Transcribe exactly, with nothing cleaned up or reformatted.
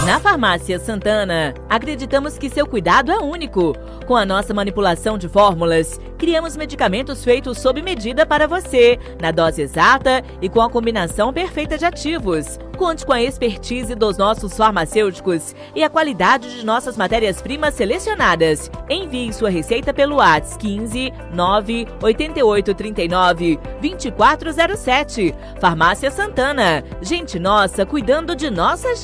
Na Farmácia Santana, acreditamos que seu cuidado é único. Com a nossa manipulação de fórmulas, criamos medicamentos feitos sob medida para você, na dose exata e com a combinação perfeita de ativos. Conte com a expertise dos nossos farmacêuticos e a qualidade de nossas matérias-primas selecionadas. Envie sua receita pelo WhatsApp quinze nove oito oito três nove dois quatro zero sete. Farmácia Santana. Gente nossa cuidando de nossa gente.